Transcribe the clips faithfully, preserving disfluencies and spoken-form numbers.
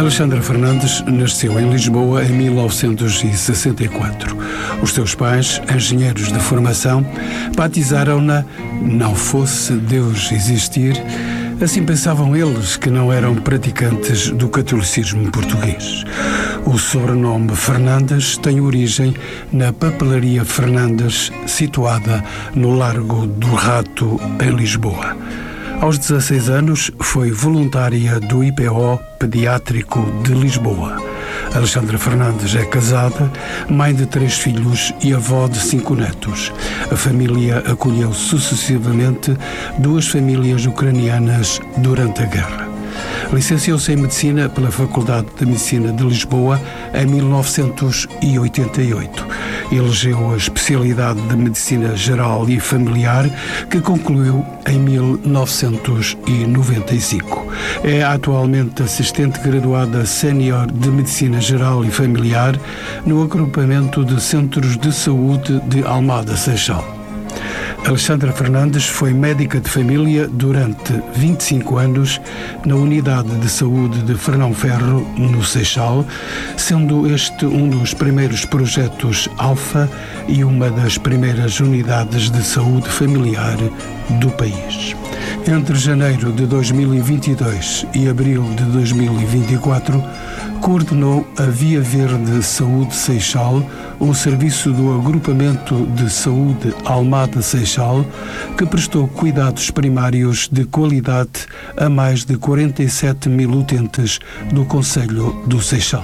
Alexandra Fernandes nasceu em Lisboa em mil novecentos e sessenta e quatro. Os seus pais, engenheiros de formação, batizaram-na Não Fosse Deus Existir. Assim pensavam eles, que não eram praticantes do catolicismo português. O sobrenome Fernandes tem origem na papelaria Fernandes, situada no Largo do Rato, em Lisboa. Aos dezasseis anos, foi voluntária do I P O Pediátrico de Lisboa. Alexandra Fernandes é casada, mãe de três filhos e avó de cinco netos. A família acolheu sucessivamente duas famílias ucranianas durante a guerra. Licenciou-se em Medicina pela Faculdade de Medicina de Lisboa em mil novecentos e oitenta e oito. Elegeu a especialidade de Medicina Geral e Familiar, que concluiu em mil novecentos e noventa e cinco. É atualmente assistente graduada sénior de Medicina Geral e Familiar no agrupamento de Centros de Saúde de Almada, Seixal. Alexandra Fernandes foi médica de família durante vinte e cinco anos na Unidade de Saúde de Fernão Ferro, no Seixal, sendo este um dos primeiros projetos Alfa e uma das primeiras unidades de saúde familiar do país. Entre janeiro de dois mil e vinte e dois e abril de dois mil e vinte e quatro, coordenou a Via Verde Saúde Seixal, um serviço do Agrupamento de Saúde Almada Seixal, que prestou cuidados primários de qualidade a mais de quarenta e sete mil utentes do concelho do Seixal.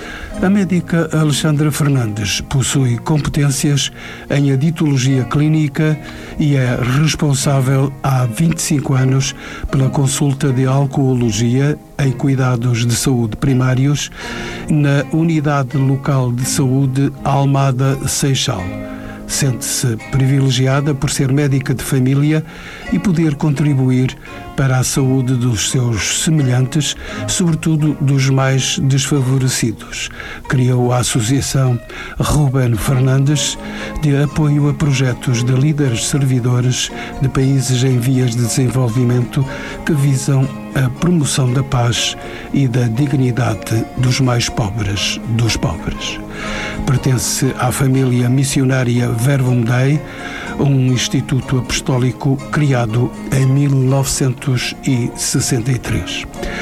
A médica Alexandra Fernandes possui competências em aditologia clínica e é responsável há vinte e cinco anos pela consulta de alcoologia em cuidados de saúde primários na Unidade Local de Saúde Almada Seixal. Sente-se privilegiada por ser médica de família e poder contribuir para a saúde dos seus semelhantes, sobretudo dos mais desfavorecidos. Criou a Associação Ruben Fernandes, de apoio a projetos de líderes servidores de países em vias de desenvolvimento que visam a promoção da paz e da dignidade dos mais pobres dos pobres. Pertence à família missionária Verbum Dei, um instituto apostólico criado em mil novecentos e sessenta e três.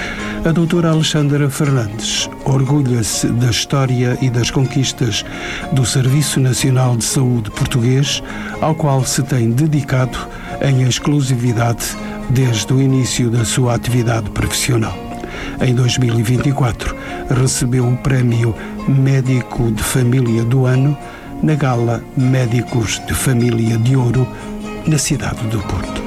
A doutora Alexandra Fernandes orgulha-se da história e das conquistas do Serviço Nacional de Saúde português, ao qual se tem dedicado em exclusividade desde o início da sua atividade profissional. Em dois mil e vinte e quatro, recebeu o Prémio Médico de Família do Ano na Gala Médicos de Família de Ouro, na cidade do Porto.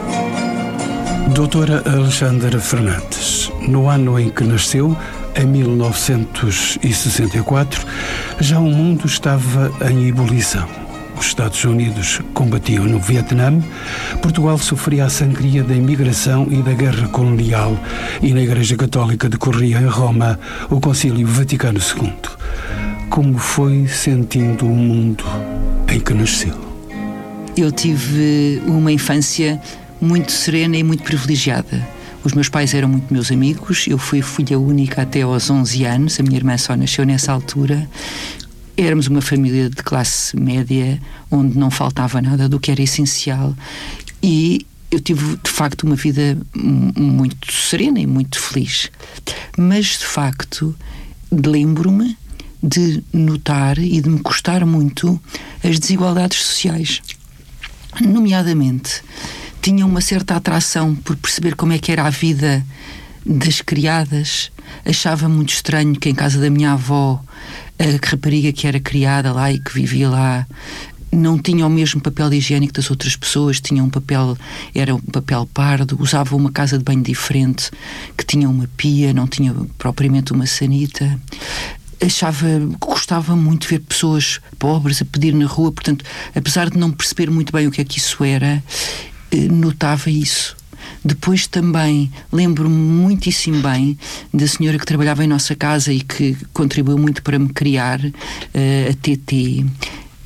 Doutora Alexandra Fernandes, no ano em que nasceu, em mil novecentos e sessenta e quatro, já o mundo estava em ebulição. Os Estados Unidos combatiam no Vietnã, Portugal sofria a sangria da imigração e da guerra colonial e na Igreja Católica decorria em Roma o Concílio Vaticano segundo. Como foi sentindo o mundo em que nasceu? Eu tive uma infância muito serena e muito privilegiada. Os meus pais eram muito meus amigos, eu fui filha única até aos onze anos, a minha irmã só nasceu nessa altura. Éramos uma família de classe média, onde não faltava nada do que era essencial, e eu tive, de facto, uma vida muito serena e muito feliz. Mas, de facto, lembro-me de notar e de me custar muito as desigualdades sociais. Nomeadamente, tinha uma certa atração por perceber como é que era a vida das criadas. Achava muito estranho que em casa da minha avó a rapariga que era criada lá e que vivia lá não tinha o mesmo papel higiênico das outras pessoas, tinha um papel, era um papel pardo, usava uma casa de banho diferente, que tinha uma pia, não tinha propriamente uma sanita. Achava, gostava muito de ver pessoas pobres a pedir na rua, portanto, apesar de não perceber muito bem o que é que isso era, notava isso. Depois também lembro-me muitíssimo bem da senhora que trabalhava em nossa casa e que contribuiu muito para me criar, a T T.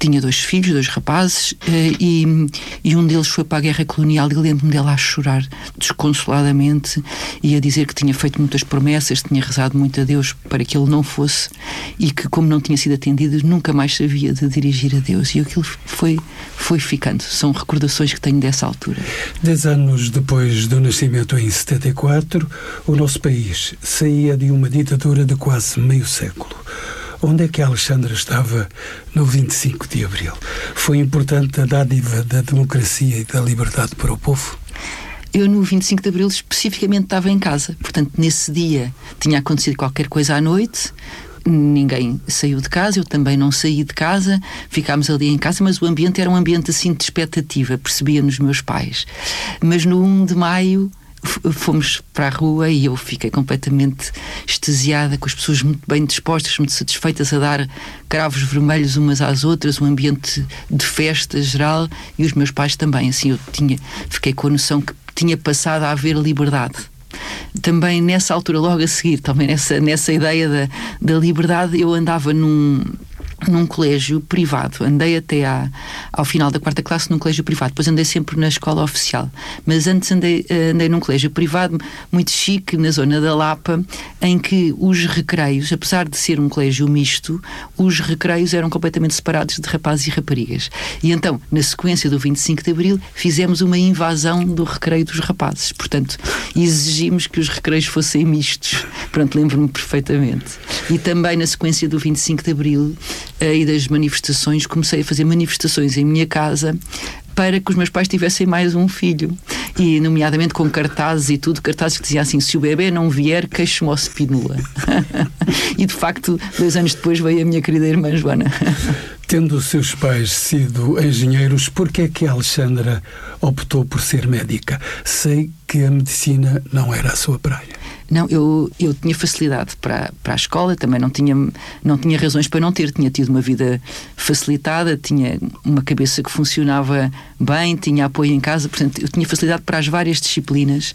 tinha dois filhos, dois rapazes, e, e um deles foi para a guerra colonial, e lembro-me dela a chorar desconsoladamente e a dizer que tinha feito muitas promessas, tinha rezado muito a Deus para que ele não fosse, e que, como não tinha sido atendido, nunca mais sabia de dirigir a Deus. E aquilo foi, foi ficando. São recordações que tenho dessa altura. Dez anos depois do nascimento, em setenta e quatro, o nosso país saía de uma ditadura de quase meio século. Onde é que a Alexandra estava no vinte e cinco de abril? Foi importante a dádiva da democracia e da liberdade para o povo? Eu, no vinte e cinco de abril, especificamente estava em casa. Portanto, nesse dia tinha acontecido qualquer coisa à noite, ninguém saiu de casa, eu também não saí de casa, ficámos ali em casa, mas o ambiente era um ambiente assim de expectativa, percebia nos meus pais. Mas no primeiro de maio fomos para a rua e eu fiquei completamente extasiada, com as pessoas muito bem dispostas, muito satisfeitas, a dar cravos vermelhos umas às outras, um ambiente de festa geral, e os meus pais também. Assim, eu tinha, fiquei com a noção que tinha passado a haver liberdade. Também nessa altura, logo a seguir, também nessa, nessa ideia da, da liberdade, eu andava num... num colégio privado, andei até à, ao final da quarta classe num colégio privado, depois andei sempre na escola oficial, mas antes andei, andei num colégio privado muito chique, na zona da Lapa, em que os recreios, apesar de ser um colégio misto, os recreios eram completamente separados de rapazes e raparigas, e então, na sequência do vinte e cinco de abril, fizemos uma invasão do recreio dos rapazes, portanto, exigimos que os recreios fossem mistos. Pronto, lembro-me perfeitamente. E também na sequência do vinte e cinco de abril e das manifestações, comecei a fazer manifestações em minha casa para que os meus pais tivessem mais um filho, e nomeadamente com cartazes e tudo, cartazes que diziam assim: se o bebê não vier, queixo-me ao Spínola. E de facto, dois anos depois veio a minha querida irmã Joana. Tendo os seus pais sido engenheiros, por que é que a Alexandra optou por ser médica? Sei que a medicina não era a sua praia. Não, eu, eu tinha facilidade para, para a escola, também não tinha, não tinha razões para não ter, tinha tido uma vida facilitada, tinha uma cabeça que funcionava bem, tinha apoio em casa, portanto eu tinha facilidade para as várias disciplinas,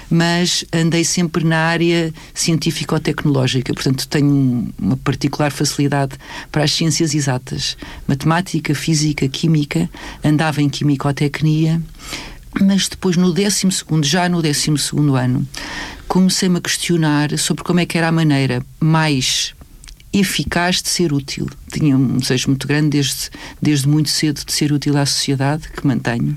mas andei sempre na área científico-tecnológica, portanto tenho uma particular facilidade para as ciências exatas, matemática, física, química, andava em quimicotecnia. Mas depois, no décimo segundo, já no décimo segundo ano, comecei-me a questionar sobre como é que era a maneira mais eficaz de ser útil. Tinha um desejo muito grande, desde, desde muito cedo, de ser útil à sociedade, que mantenho,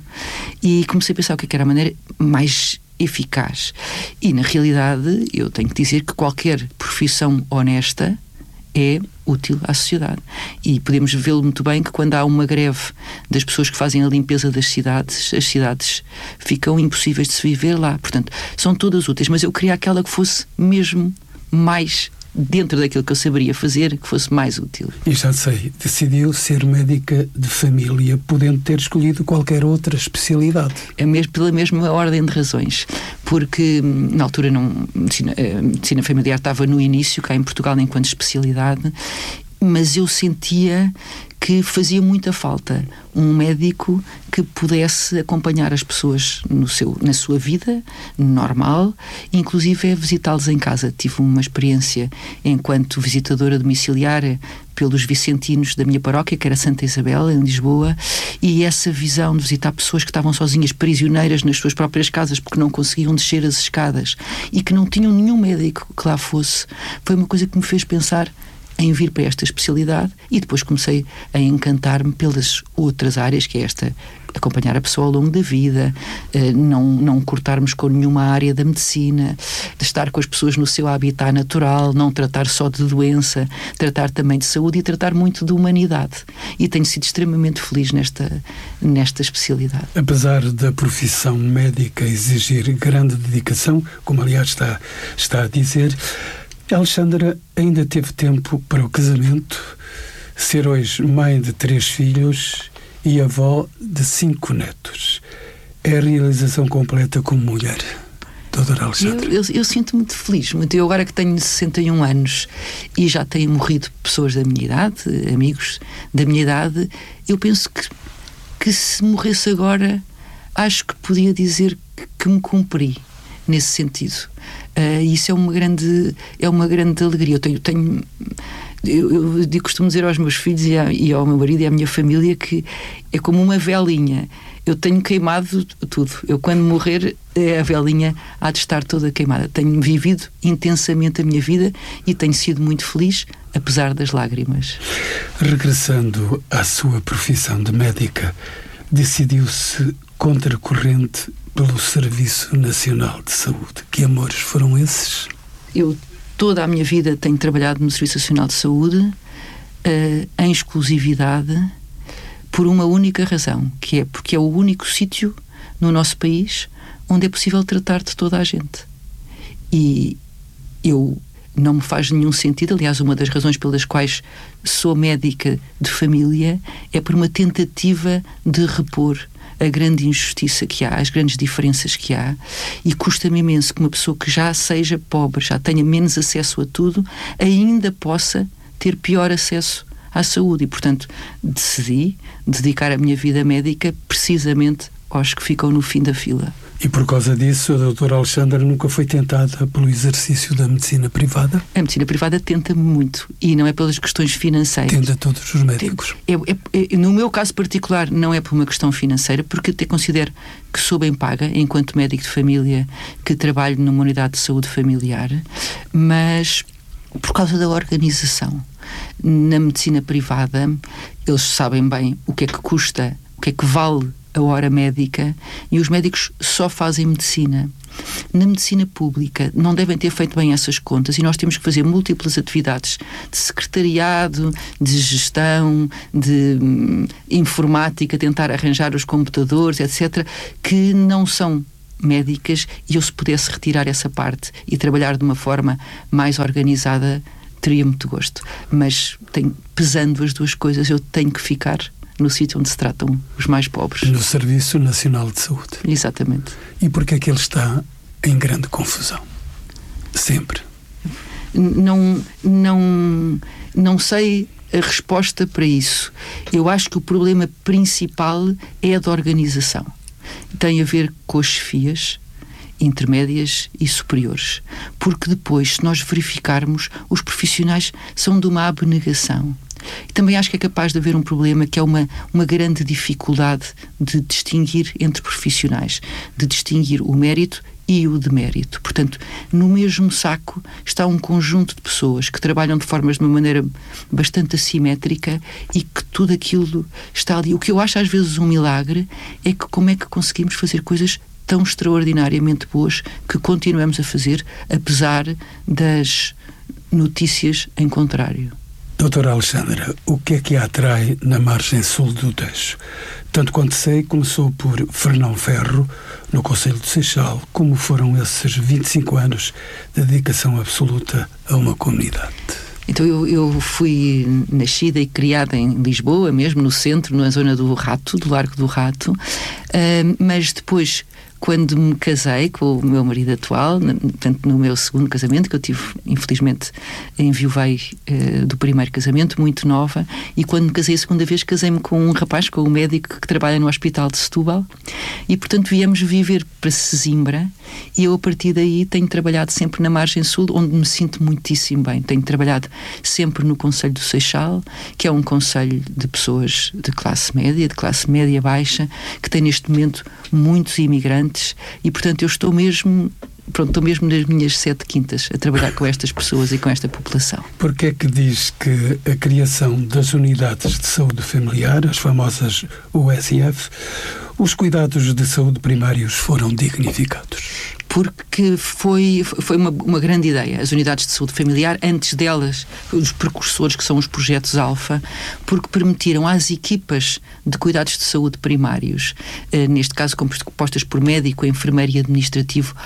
e comecei a pensar o que é que era a maneira mais eficaz. E, na realidade, eu tenho que dizer que qualquer profissão honesta é útil à sociedade. E podemos vê-lo muito bem que quando há uma greve das pessoas que fazem a limpeza das cidades, as cidades ficam impossíveis de se viver lá. Portanto, são todas úteis, mas eu queria aquela que fosse mesmo mais dentro daquilo que eu saberia fazer, que fosse mais útil. E já sei, decidiu ser médica de família, podendo ter escolhido qualquer outra especialidade. É mesmo pela mesma ordem de razões, porque na altura não, medicina, a medicina familiar estava no início, cá em Portugal, enquanto especialidade, mas eu sentia que fazia muita falta um médico que pudesse acompanhar as pessoas no seu, na sua vida normal, inclusive é visitá-los em casa. Tive uma experiência enquanto visitadora domiciliária pelos vicentinos da minha paróquia, que era Santa Isabel, em Lisboa, e essa visão de visitar pessoas que estavam sozinhas, prisioneiras nas suas próprias casas, porque não conseguiam descer as escadas e que não tinham nenhum médico que lá fosse, foi uma coisa que me fez pensar em vir para esta especialidade, e depois comecei a encantar-me pelas outras áreas, que é esta, acompanhar a pessoa ao longo da vida, não, não cortarmos com nenhuma área da medicina, de estar com as pessoas no seu habitat natural, não tratar só de doença, tratar também de saúde e tratar muito de humanidade. E tenho sido extremamente feliz nesta, nesta especialidade. Apesar da profissão médica exigir grande dedicação, como aliás está, está a dizer, Alexandra ainda teve tempo para o casamento, ser hoje mãe de três filhos e avó de cinco netos. É a realização completa como mulher, doutora Alexandra? Eu, eu, eu sinto muito feliz. Muito. Eu agora que tenho sessenta e um anos e já tenho morrido pessoas da minha idade, amigos da minha idade, eu penso que, que se morresse agora, acho que podia dizer que, que me cumpri nesse sentido. Uh, isso é uma grande, é uma grande alegria. Eu tenho, tenho Eu, eu costumo dizer aos meus filhos e, a, e ao meu marido e à minha família que é como uma velinha. Eu tenho queimado tudo. Eu, quando morrer, a velinha há de estar toda queimada. Tenho vivido intensamente a minha vida e tenho sido muito feliz, apesar das lágrimas. Regressando à sua profissão de médica, decidiu-se contracorrente pelo Serviço Nacional de Saúde. Que amores foram esses? Eu, toda a minha vida, tenho trabalhado no Serviço Nacional de Saúde, uh, em exclusividade, por uma única razão, que é porque é o único sítio no nosso país onde é possível tratar de toda a gente. E eu não me faz nenhum sentido, aliás, uma das razões pelas quais sou médica de família é por uma tentativa de repor a grande injustiça que há, as grandes diferenças que há, e custa-me imenso que uma pessoa que já seja pobre, já tenha menos acesso a tudo, ainda possa ter pior acesso à saúde. E, portanto, decidi dedicar a minha vida médica precisamente aos que ficam no fim da fila. E por causa disso, a doutora Alexandra nunca foi tentada pelo exercício da medicina privada? A medicina privada tenta-me muito, e não é pelas questões financeiras. Tenta todos os médicos. É, é, é, no meu caso particular, não é por uma questão financeira, porque até considero que sou bem paga, enquanto médico de família, que trabalho numa unidade de saúde familiar, mas por causa da organização. Na medicina privada, eles sabem bem o que é que custa, o que é que vale a hora médica, e os médicos só fazem medicina. Na medicina pública não devem ter feito bem essas contas, e nós temos que fazer múltiplas atividades de secretariado, de gestão, de hum, informática, tentar arranjar os computadores, etcétera, que não são médicas, e eu, se pudesse retirar essa parte e trabalhar de uma forma mais organizada, teria muito gosto. Mas tenho, pesando as duas coisas, eu tenho que ficar no sítio onde se tratam os mais pobres. No Serviço Nacional de Saúde. Exatamente. E porquê é que ele está em grande confusão? Sempre. Não, não, não sei a resposta para isso. Eu acho que o problema principal é a da organização. Tem a ver com as chefias intermédias e superiores. Porque depois, se nós verificarmos, os profissionais são de uma abnegação. E também acho que é capaz de haver um problema que é uma, uma grande dificuldade de distinguir entre profissionais, de distinguir o mérito e o demérito. Portanto, no mesmo saco está um conjunto de pessoas que trabalham de formas de uma maneira bastante assimétrica e que tudo aquilo está ali. O que eu acho às vezes um milagre é que como é que conseguimos fazer coisas tão extraordinariamente boas que continuamos a fazer, apesar das notícias em contrário. Doutora Alexandra, o que é que a atrai na margem sul do Tejo? Tanto quanto sei, começou por Fernão Ferro, no Conselho de Seixal. Como foram esses vinte e cinco anos de dedicação absoluta a uma comunidade? Então eu, eu fui nascida e criada em Lisboa, mesmo no centro, na zona do Rato, do Largo do Rato, uh, mas depois, quando me casei com o meu marido atual, portanto no meu segundo casamento, que eu tive, infelizmente, enviuvei uh, do primeiro casamento, muito nova, e quando me casei a segunda vez, casei-me com um rapaz, com um médico que trabalha no Hospital de Setúbal, e portanto viemos viver para Sesimbra, e eu a partir daí tenho trabalhado sempre na margem sul, onde me sinto muitíssimo bem. Tenho trabalhado sempre no Conselho do Seixal, que é um conselho de pessoas de classe média, de classe média baixa, que tem neste momento muitos imigrantes, e portanto eu estou mesmo, pronto, estou mesmo nas minhas sete quintas a trabalhar com estas pessoas e com esta população. Porquê é que diz que a criação das unidades de saúde familiar, as famosas U S F, os cuidados de saúde primários foram dignificados? Porque foi, foi uma, uma grande ideia. As unidades de saúde familiar, antes delas, os precursores, que são os projetos Alfa, porque permitiram às equipas de cuidados de saúde primários, eh, neste caso compostas por médico, enfermeiro e administrativo,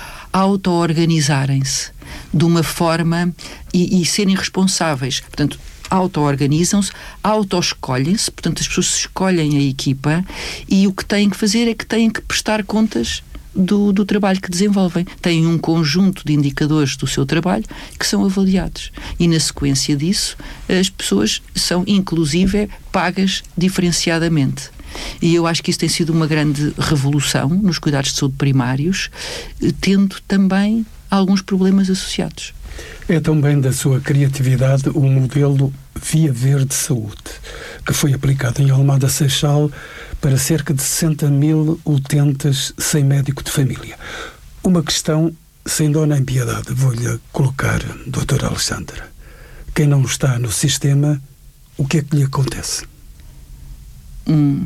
auto-organizarem-se de uma forma e, e serem responsáveis. Portanto, auto-organizam-se, auto-escolhem-se, portanto as pessoas escolhem a equipa, e o que têm que fazer é que têm que prestar contas Do, do trabalho que desenvolvem. Têm um conjunto de indicadores do seu trabalho que são avaliados, e na sequência disso as pessoas são inclusive pagas diferenciadamente. E eu acho que isso tem sido uma grande revolução nos cuidados de saúde primários, tendo também alguns problemas associados. É também da sua criatividade o modelo Via Verde Saúde, que foi aplicado em Almada Seixal para cerca de sessenta mil utentes sem médico de família. Uma questão sem dó nem piedade vou-lhe colocar, doutora Alexandra. Quem não está no sistema, o que é que lhe acontece? Um,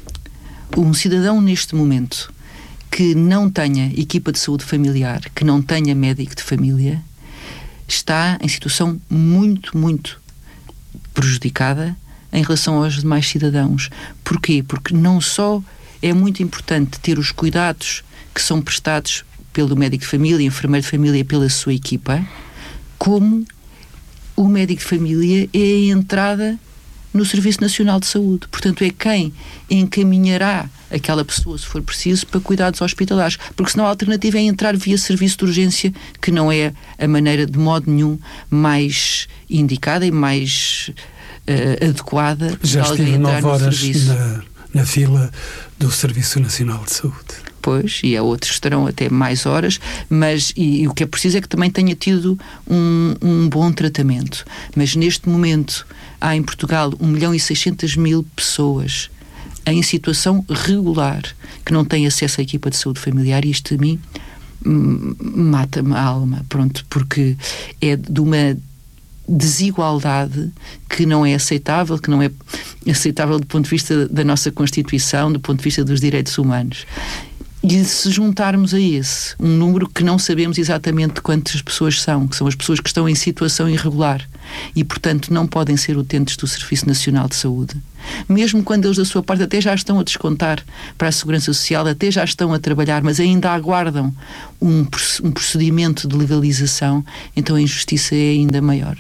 um cidadão neste momento que não tenha equipa de saúde familiar, que não tenha médico de família, está em situação muito, muito prejudicada em relação aos demais cidadãos. Porquê? Porque não só é muito importante ter os cuidados que são prestados pelo médico de família, enfermeiro de família e pela sua equipa, como o médico de família é a entrada no Serviço Nacional de Saúde. Portanto, é quem encaminhará aquela pessoa, se for preciso, para cuidados hospitalares. Porque senão a alternativa é entrar via serviço de urgência, que não é a maneira, de modo nenhum, mais indicada e mais uh, adequada. Já estive nove horas na, na fila do Serviço Nacional de Saúde. Pois, e há outros que estarão até mais horas, mas e, e o que é preciso é que também tenha tido um, um bom tratamento. Mas neste momento há em Portugal um milhão e seiscentas mil pessoas em situação regular que não têm acesso à equipa de saúde familiar, e isto a mim hum, mata-me a alma, pronto, porque é de uma desigualdade que não é aceitável, que não é aceitável do ponto de vista da nossa Constituição, do ponto de vista dos direitos humanos. E se juntarmos a esse um número que não sabemos exatamente quantas pessoas são, que são as pessoas que estão em situação irregular e, portanto, não podem ser utentes do Serviço Nacional de Saúde, mesmo quando eles da sua parte até já estão a descontar para a Segurança Social, até já estão a trabalhar, mas ainda aguardam um, um procedimento de legalização, então a injustiça é ainda maior.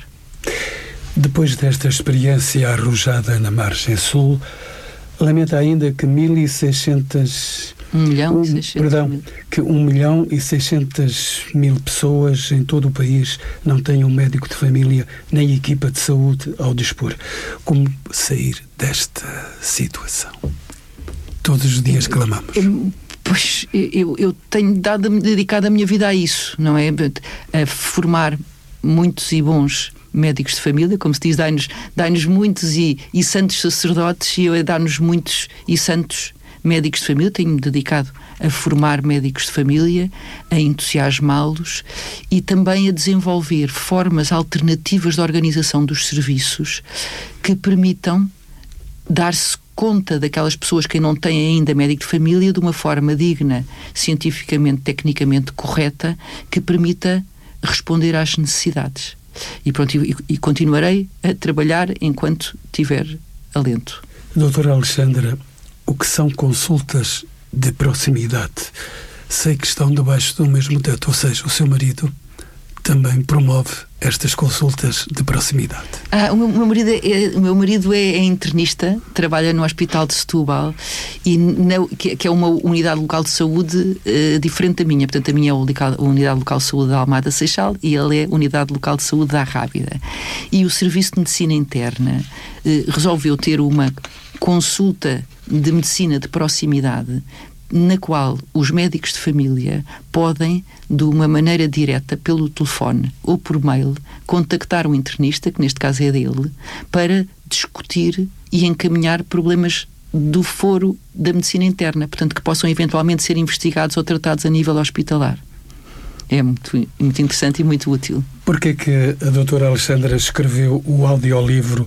Depois desta experiência arrojada na margem sul, lamenta ainda que mil e seiscentas Um milhão um, e seiscentos perdão, mil. que um milhão e seiscentas mil pessoas em todo o país não têm um médico de família nem equipa de saúde ao dispor. Como sair desta situação? Todos os dias clamamos. Pois, eu, eu tenho dado, dedicado a minha vida a isso, não é? A formar muitos e bons médicos de família, como se diz, dai-nos, dai-nos muitos e, e santos sacerdotes, e eu a dar-nos muitos e santos médicos de família. Tenho-me dedicado a formar médicos de família, a entusiasmá-los e também a desenvolver formas alternativas de organização dos serviços que permitam dar-se conta daquelas pessoas que não têm ainda médico de família de uma forma digna, cientificamente, tecnicamente correta, que permita responder às necessidades. E pronto, e, e continuarei a trabalhar enquanto tiver alento. Doutora Alexandra, o que são consultas de proximidade? Sei que estão debaixo do mesmo teto, ou seja, o seu marido também promove estas consultas de proximidade. Ah, o, meu, o meu marido, é, o meu marido é, é internista, trabalha no Hospital de Setúbal, e na, que, que é uma unidade local de saúde uh, diferente da minha. Portanto, a minha é a unidade local de saúde da Almada Seixal e ele é a unidade local de saúde da Rábida. E o Serviço de Medicina Interna uh, resolveu ter uma consulta de medicina de proximidade, na qual os médicos de família podem, de uma maneira direta, pelo telefone ou por mail, contactar o internista, que neste caso é dele, para discutir e encaminhar problemas do foro da medicina interna, portanto, que possam eventualmente ser investigados ou tratados a nível hospitalar. É muito, muito interessante e muito útil. Porquê é que a doutora Alexandra escreveu o audiolivro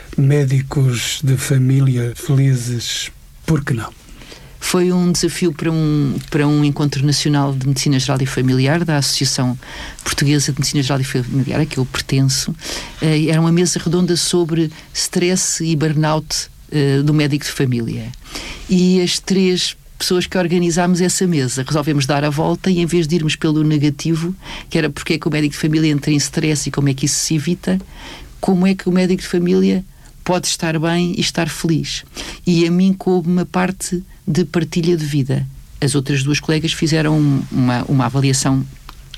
Médicos de Família Felizes? Por que não? Foi um desafio para um, para um encontro nacional de medicina geral e familiar da Associação Portuguesa de Medicina Geral e Familiar, a que eu pertenço. Uh, era uma mesa redonda sobre stress e burnout uh, do médico de família. E as três pessoas que organizámos essa mesa resolvemos dar a volta e, em vez de irmos pelo negativo, que era porque é que o médico de família entra em stress e como é que isso se evita, como é que o médico de família pode estar bem e estar feliz. E a mim coube uma parte de partilha de vida. As outras duas colegas fizeram uma, uma avaliação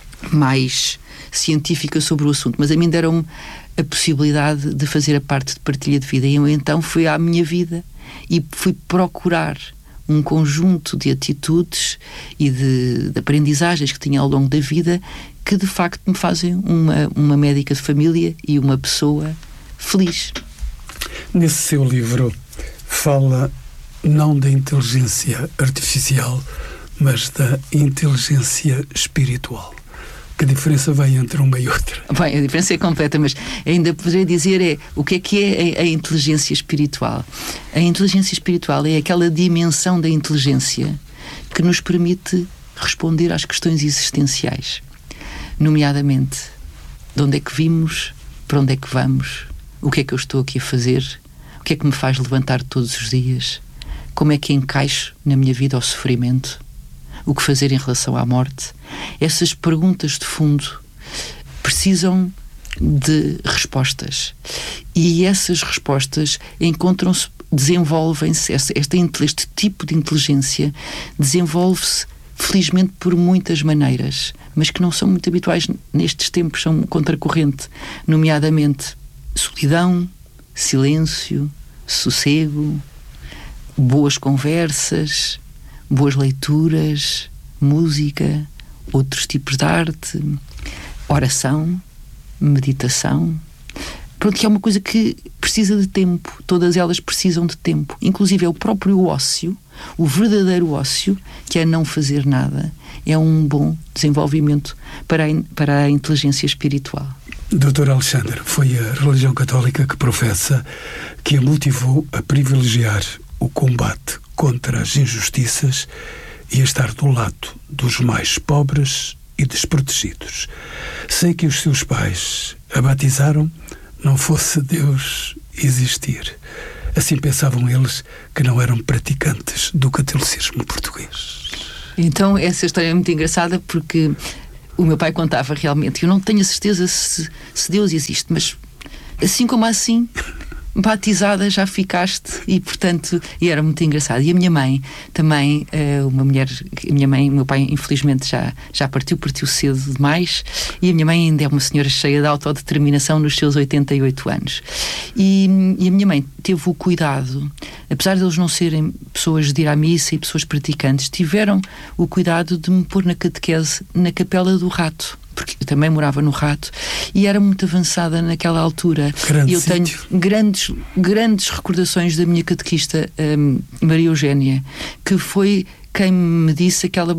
mais científica sobre o assunto, mas a mim deram-me a possibilidade de fazer a parte de partilha de vida. E eu então fui à minha vida e fui procurar um conjunto de atitudes e de, de aprendizagens que tinha ao longo da vida que de facto me fazem uma, uma médica de família e uma pessoa feliz. Nesse seu livro fala não da inteligência artificial, mas da inteligência espiritual. Que diferença vai entre uma e outra? Bem, a diferença é completa, mas ainda poderia dizer é, o que é que é a, a inteligência espiritual? A inteligência espiritual é aquela dimensão da inteligência que nos permite responder às questões existenciais. Nomeadamente, de onde é que vimos, para onde é que vamos, o que é que eu estou aqui a fazer, o que é que me faz levantar todos os dias, como é que encaixo na minha vida o sofrimento, o que fazer em relação à morte. Essas perguntas de fundo precisam de respostas. E essas respostas encontram-se, desenvolvem-se, este, este tipo de inteligência desenvolve-se felizmente por muitas maneiras, mas que não são muito habituais nestes tempos, são contracorrente, nomeadamente solidão, silêncio, sossego, boas conversas, boas leituras, música, outros tipos de arte, oração, meditação. Pronto, que é uma coisa que precisa de tempo. Todas elas precisam de tempo. Inclusive é o próprio ócio, o verdadeiro ócio, que é não fazer nada, é um bom desenvolvimento para a, para a inteligência espiritual. doutor Alexandre, foi a religião católica que professa que a motivou a privilegiar o combate contra as injustiças e a estar do lado dos mais pobres e desprotegidos. Sei que os seus pais a batizaram não fosse Deus existir. Assim pensavam eles, que não eram praticantes do catolicismo português. Então essa história é muito engraçada porque o meu pai contava realmente, eu não tenho a certeza se, se Deus existe, mas assim como assim batizada já ficaste, e portanto e era muito engraçado. E a minha mãe também, uma mulher, a minha mãe, o meu pai infelizmente já, já partiu, partiu cedo demais, e a minha mãe ainda é uma senhora cheia de autodeterminação nos seus oitenta e oito anos, e, e a minha mãe teve o cuidado, apesar de eles não serem pessoas de ir à missa e pessoas praticantes, tiveram o cuidado de me pôr na catequese na Capela do Rato, porque eu também morava no Rato e era muito avançada naquela altura. Grande e eu tenho sítio. grandes, grandes recordações da minha catequista, um, Maria Eugénia, que foi quem me disse aquela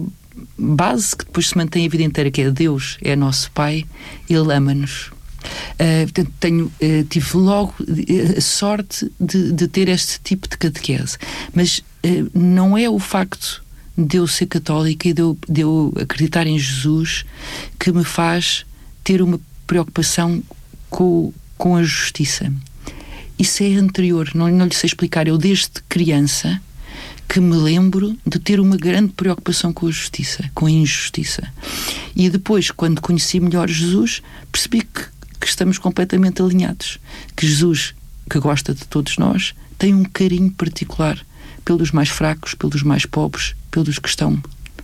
base que depois se mantém a vida inteira, que é Deus é nosso Pai, Ele ama-nos. Uh, portanto, tenho, uh, tive logo a sorte de, de ter este tipo de catequese. Mas uh, não é o facto de eu ser católica e de eu, de eu acreditar em Jesus que me faz ter uma preocupação com, com a justiça. Isso é anterior, não, não lhe sei explicar. Eu desde criança que me lembro de ter uma grande preocupação com a justiça, com a injustiça. E depois, quando conheci melhor Jesus, percebi que, que estamos completamente alinhados. Que Jesus, que gosta de todos nós, tem um carinho particular pelos mais fracos, pelos mais pobres, pelos que estão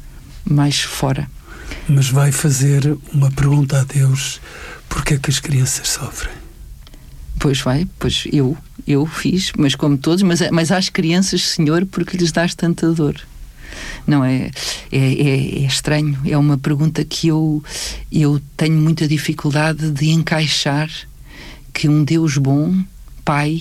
mais fora. Mas vai fazer uma pergunta a Deus: porquê é que as crianças sofrem? Pois vai, pois eu, eu fiz, mas como todos, mas, mas às crianças, Senhor, porque lhes dás tanta dor? Não é, é, é, é estranho, é uma pergunta que eu, eu tenho muita dificuldade de encaixar, que um Deus bom, Pai,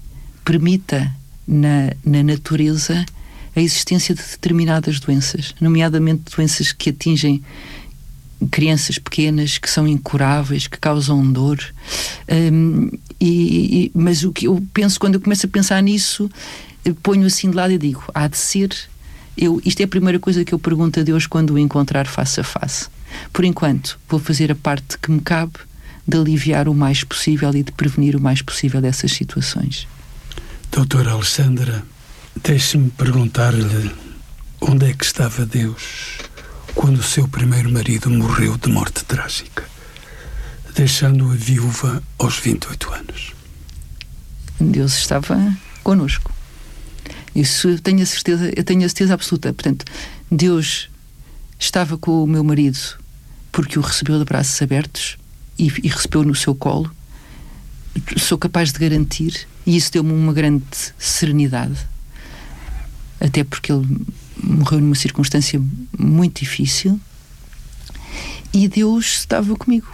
permita na, na natureza a existência de determinadas doenças, nomeadamente doenças que atingem crianças pequenas, que são incuráveis, que causam dor. Um, e, e, mas o que eu penso, quando eu começo a pensar nisso, ponho assim de lado e digo, há de ser. Eu, isto é a primeira coisa que eu pergunto a Deus quando o encontrar face a face. Por enquanto, vou fazer a parte que me cabe de aliviar o mais possível e de prevenir o mais possível dessas situações. doutora Alexandra, deixe-me perguntar-lhe onde é que estava Deus quando o seu primeiro marido morreu de morte trágica, deixando-a viúva aos vinte e oito anos. Deus estava connosco. Isso eu tenho a certeza, eu tenho a certeza absoluta. Portanto, Deus estava com o meu marido porque o recebeu de braços abertos e, e recebeu no seu colo. Sou capaz de garantir, e isso deu-me uma grande serenidade, até porque ele morreu numa circunstância muito difícil, e Deus estava comigo.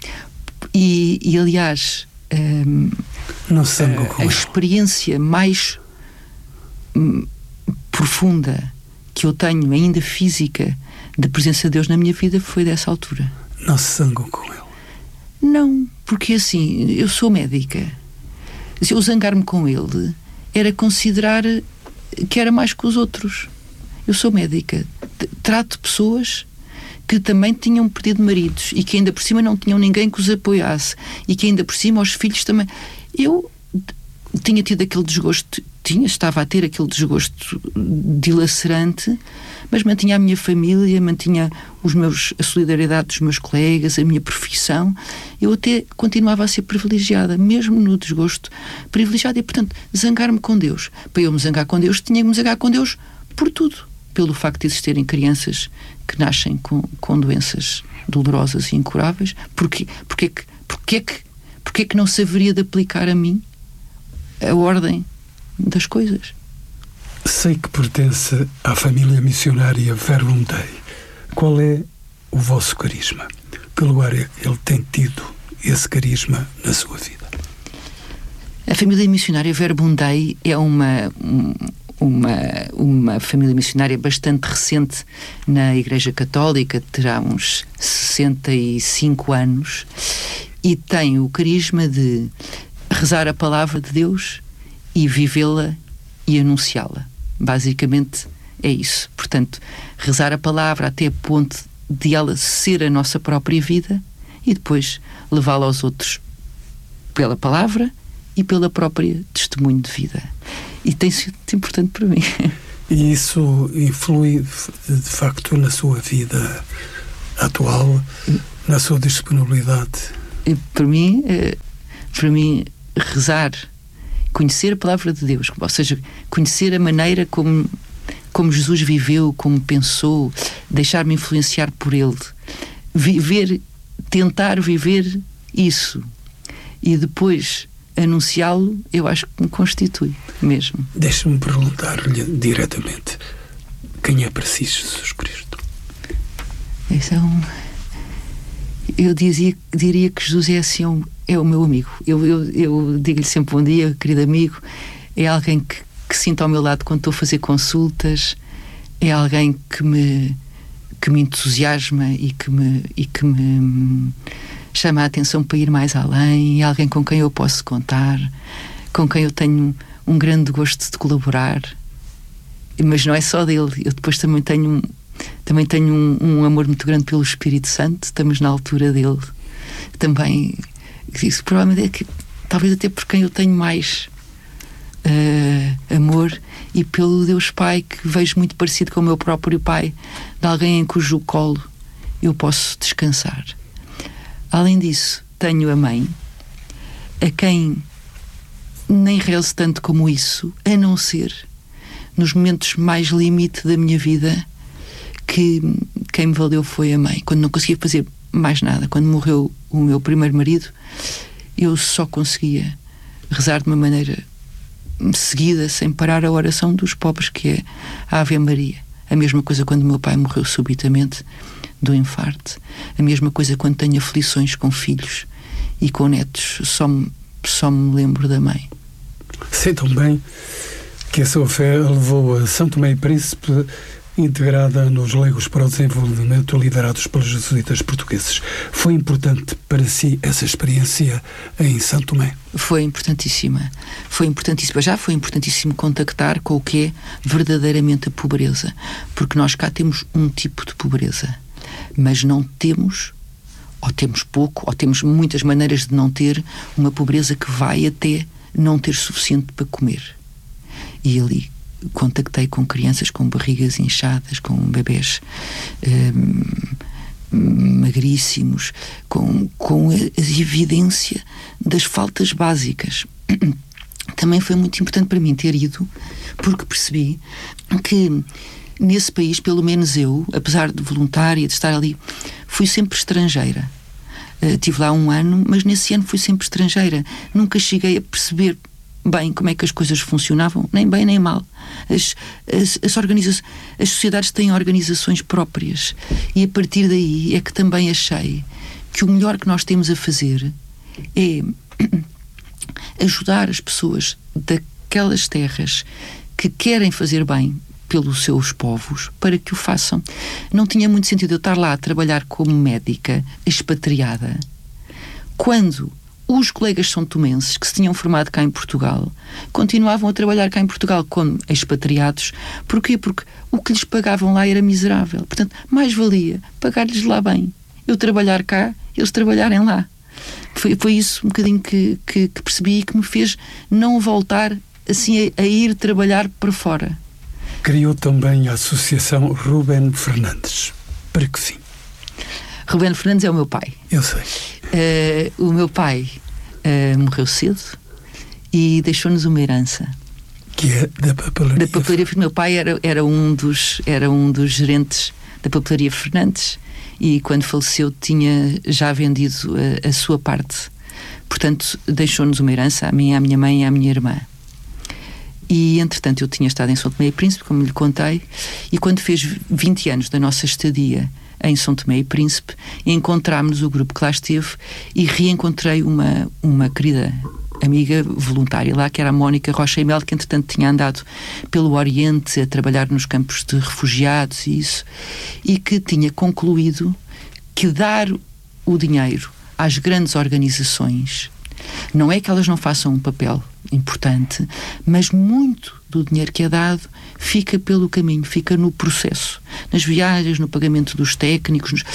E, e aliás, um, não sangue com a, a experiência mais um, profunda que eu tenho, ainda física, da presença de Deus na minha vida foi dessa altura. Não se zangou com ele? Não, porque assim, eu sou médica. Se eu zangar-me com ele, era considerar que era mais que os outros. Eu sou médica. Trato pessoas que também tinham perdido maridos e que ainda por cima não tinham ninguém que os apoiasse e que ainda por cima os filhos também. Eu tinha tido aquele desgosto, tinha, estava a ter aquele desgosto dilacerante, mas mantinha a minha família, mantinha os meus, a solidariedade dos meus colegas, a minha profissão. Eu até continuava a ser privilegiada, mesmo no desgosto, privilegiada. E, portanto, zangar-me com Deus. Para eu me zangar com Deus, tinha que me zangar com Deus por tudo. Pelo facto de existirem crianças que nascem com, com doenças dolorosas e incuráveis. Porquê? Porquê que, porquê que, porquê que não se haveria de aplicar a mim a ordem das coisas? Sei que pertence à família missionária Verbum Dei. Qual é o vosso carisma? Que lugar ele tem tido esse carisma na sua vida? A família missionária Verbum Dei é uma, uma, uma família missionária bastante recente na Igreja Católica, terá uns sessenta e cinco anos, e tem o carisma de rezar a palavra de Deus e vivê-la e anunciá-la. Basicamente é isso. Portanto, rezar a palavra até a ponto de ela ser a nossa própria vida e depois levá-la aos outros pela palavra e pela própria testemunho de vida. E tem sido importante para mim. E isso influi de facto na sua vida atual, na sua disponibilidade? E para mim, para mim, rezar, conhecer a palavra de Deus, ou seja, conhecer a maneira como, como Jesus viveu, como pensou, deixar-me influenciar por ele, viver, tentar viver isso e depois anunciá-lo, eu acho que me constitui mesmo. Deixe-me perguntar-lhe diretamente: quem é para si Jesus Cristo? Isso é um... Eu dizia, diria que Jesus é assim um, é o meu amigo. Eu, eu, eu digo-lhe sempre bom dia, querido amigo. É alguém que, que sinto ao meu lado quando estou a fazer consultas. É alguém que me, que me entusiasma e que me, e que me chama a atenção para ir mais além. É alguém com quem eu posso contar, com quem eu tenho um grande gosto de colaborar. Mas não é só dele. Eu depois também tenho, também tenho um, um amor muito grande pelo Espírito Santo. Estamos na altura dele. Também... Isso provavelmente é que, talvez até por quem eu tenho mais uh, amor, e pelo Deus Pai, que vejo muito parecido com o meu próprio Pai, de alguém em cujo colo eu posso descansar. Além disso, tenho a mãe, a quem nem rezo tanto como isso, a não ser nos momentos mais limite da minha vida, que quem me valeu foi a mãe, quando não conseguia fazer mais nada. Quando morreu o meu primeiro marido, eu só conseguia rezar de uma maneira seguida, sem parar, a oração dos pobres, que é a Ave Maria. A mesma coisa quando meu pai morreu subitamente do infarto. A mesma coisa quando tenho aflições com filhos e com netos. Só me, só me lembro da mãe. Sei tão bem que a sua fé levou a São Tomé e Príncipe, integrada nos Leigos para o Desenvolvimento, liderados pelos jesuítas portugueses. Foi importante para si essa experiência em São Tomé? Foi importantíssima. Foi importantíssima. Já foi importantíssimo contactar com o que é verdadeiramente a pobreza. Porque nós cá temos um tipo de pobreza, mas não temos, ou temos pouco, ou temos muitas maneiras de não ter, uma pobreza que vai até não ter suficiente para comer. E ali contactei com crianças com barrigas inchadas, com bebés hum, magríssimos, com, com a evidência das faltas básicas. Também foi muito importante para mim ter ido, porque percebi que nesse país, pelo menos eu, apesar de voluntária, de estar ali, fui sempre estrangeira. Uh, tive lá um ano, mas nesse ano fui sempre estrangeira. Nunca cheguei a perceber bem como é que as coisas funcionavam, nem bem nem mal. As, as, as, organiza- as sociedades têm organizações próprias, e a partir daí é que também achei que o melhor que nós temos a fazer é ajudar as pessoas daquelas terras que querem fazer bem pelos seus povos, para que o façam. Não tinha muito sentido eu estar lá a trabalhar como médica expatriada, quando os colegas são-tomenses que se tinham formado cá em Portugal continuavam a trabalhar cá em Portugal como expatriados. Porquê? Porque o que lhes pagavam lá era miserável. Portanto, mais valia pagar-lhes lá bem. Eu trabalhar cá, eles trabalharem lá. Foi, foi isso um bocadinho que, que, que percebi e que me fez não voltar assim a, a ir trabalhar para fora. Criou também a Associação Rubén Fernandes. Para que fim? Rubén Fernandes é o meu pai. Eu sei. Uh, o meu pai uh, morreu cedo e deixou-nos uma herança. Que é da papelaria? Da papelaria. Meu pai era, era, um dos, era um dos gerentes da papelaria Fernandes e quando faleceu tinha já vendido a, a sua parte. Portanto, deixou-nos uma herança, a mim, à minha mãe e à minha irmã. E, entretanto, eu tinha estado em São Tomé e Príncipe, como lhe contei, e quando fez vinte anos da nossa estadia em São Tomé e Príncipe, encontrámos o grupo que lá esteve e reencontrei uma, uma querida amiga voluntária lá, que era a Mónica Rocha e Mel, que, entretanto, tinha andado pelo Oriente a trabalhar nos campos de refugiados e isso, e que tinha concluído que dar o dinheiro às grandes organizações não é que elas não façam um papel importante, mas muito do dinheiro que é dado fica pelo caminho, fica no processo, nas viagens, no pagamento dos técnicos, nos,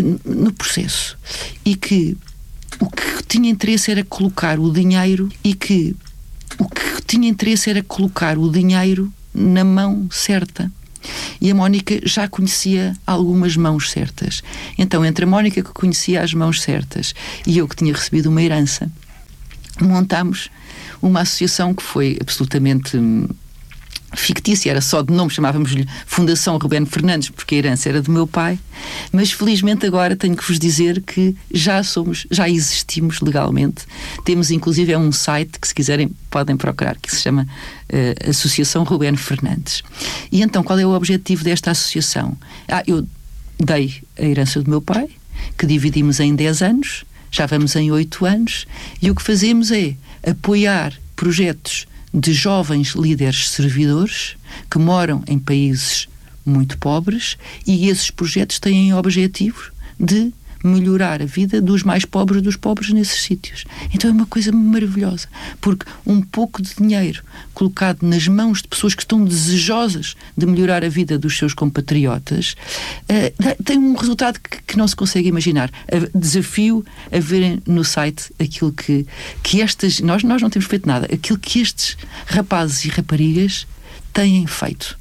no processo. E que o que tinha interesse era colocar o dinheiro e que o que tinha interesse era colocar o dinheiro na mão certa. E a Mónica já conhecia algumas mãos certas. Então, entre a Mónica, que conhecia as mãos certas, e eu, que tinha recebido uma herança, montámos uma associação que foi absolutamente hum, fictícia, era só de nome, chamávamos-lhe Fundação Rubén Fernandes, porque a herança era do meu pai, mas felizmente agora tenho que vos dizer que já somos, já existimos legalmente. Temos inclusive é um site que, se quiserem, podem procurar, que se chama uh, Associação Rubén Fernandes. E então, qual é o objetivo desta associação? Ah, eu dei a herança do meu pai, que dividimos em dez anos, já vamos em oito anos, e o que fazemos é apoiar projetos de jovens líderes servidores que moram em países muito pobres, e esses projetos têm o objetivo de melhorar a vida dos mais pobres dos pobres nesses sítios. Então é uma coisa maravilhosa, porque um pouco de dinheiro colocado nas mãos de pessoas que estão desejosas de melhorar a vida dos seus compatriotas uh, tem um resultado que, que não se consegue imaginar. Uh, desafio a verem no site aquilo que, que estas... Nós, nós não temos feito nada. Aquilo que estes rapazes e raparigas têm feito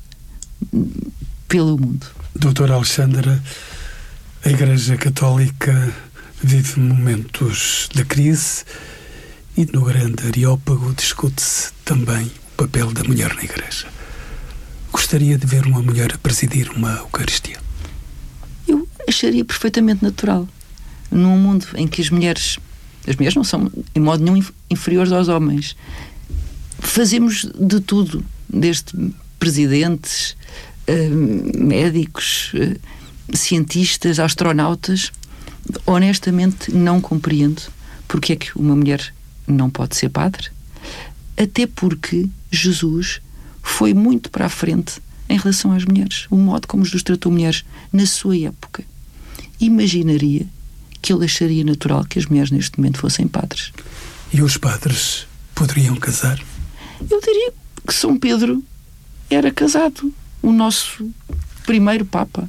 pelo mundo. Doutora Alexandra, a Igreja Católica vive momentos de crise e no grande Areópago discute-se também o papel da mulher na Igreja. Gostaria de ver uma mulher a presidir uma Eucaristia? Eu acharia perfeitamente natural. Num mundo em que as mulheres, as mulheres não são em modo nenhum inferiores aos homens. Fazemos de tudo, desde presidentes, uh, médicos, uh, cientistas, astronautas. Honestamente não compreendo porque é que uma mulher não pode ser padre, até porque Jesus foi muito para a frente em relação às mulheres, o modo como Jesus tratou mulheres na sua época. Imaginaria que ele acharia natural que as mulheres neste momento fossem padres. E os padres poderiam casar? Eu diria que São Pedro era casado, o nosso primeiro Papa.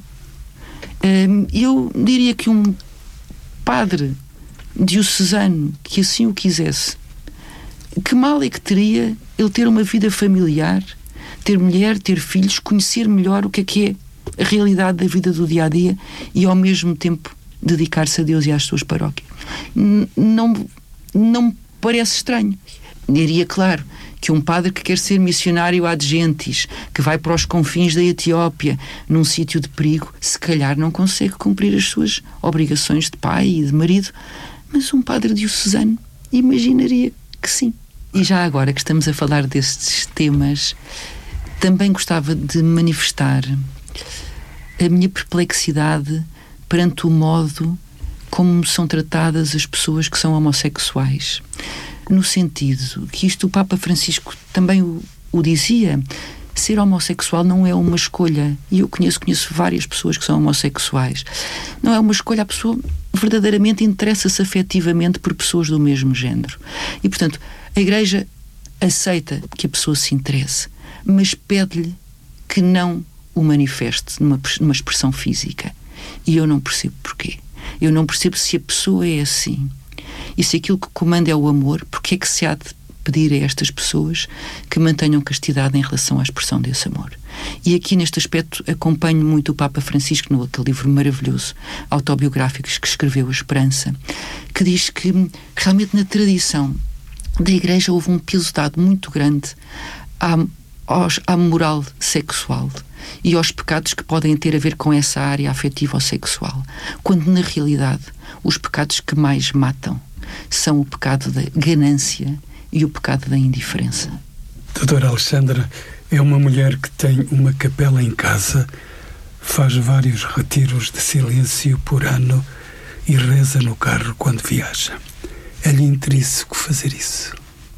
Eu diria que um padre diocesano que assim o quisesse, que mal é que teria ele ter uma vida familiar, ter mulher, ter filhos, conhecer melhor o que é que é a realidade da vida do dia-a-dia e ao mesmo tempo dedicar-se a Deus e às suas paróquias. Não, não me parece estranho. Diria, claro, que um padre que quer ser missionário ad gentes, que vai para os confins da Etiópia, num sítio de perigo, se calhar não consegue cumprir as suas obrigações de pai e de marido, mas um padre diocesano imaginaria que sim. E já agora que estamos a falar destes temas, também gostava de manifestar a minha perplexidade perante o modo como são tratadas as pessoas que são homossexuais. No sentido que isto o Papa Francisco também o, o dizia, ser homossexual não é uma escolha. E eu conheço, conheço várias pessoas que são homossexuais. Não é uma escolha, a pessoa verdadeiramente interessa-se afetivamente por pessoas do mesmo género. E, portanto, a Igreja aceita que a pessoa se interesse, mas pede-lhe que não o manifeste numa, numa expressão física. E eu não percebo porquê. Eu não percebo se a pessoa é assim. E se aquilo que comanda é o amor, porque é que se há de pedir a estas pessoas que mantenham castidade em relação à expressão desse amor? E aqui, neste aspecto, acompanho muito o Papa Francisco no aquele livro maravilhoso, autobiográfico, que escreveu, A Esperança, que diz que realmente na tradição da Igreja houve um peso dado muito grande à, aos, à moral sexual e aos pecados que podem ter a ver com essa área afetiva ou sexual, quando na realidade os pecados que mais matam são o pecado da ganância e o pecado da indiferença. Doutora Alexandra é uma mulher que tem uma capela em casa, faz vários retiros de silêncio por ano e reza no carro quando viaja. É-lhe intrínseco fazer isso?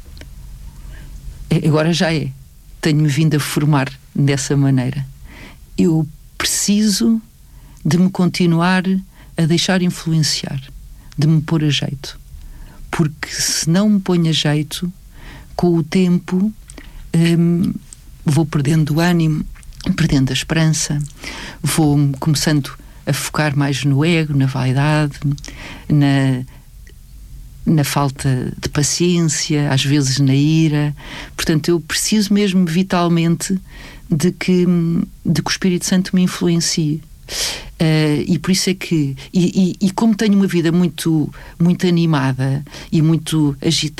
Agora já é. Tenho-me vindo a formar dessa maneira. Eu preciso de me continuar a deixar influenciar, de me pôr a jeito. Porque se não me ponho a jeito, com o tempo hum, vou perdendo o ânimo, perdendo a esperança, vou começando a focar mais no ego, na vaidade, na, na falta de paciência, às vezes na ira. Portanto, eu preciso mesmo vitalmente de que, de que o Espírito Santo me influencie. Uh, e por isso é que e, e, e como tenho uma vida muito, muito animada e muito agitada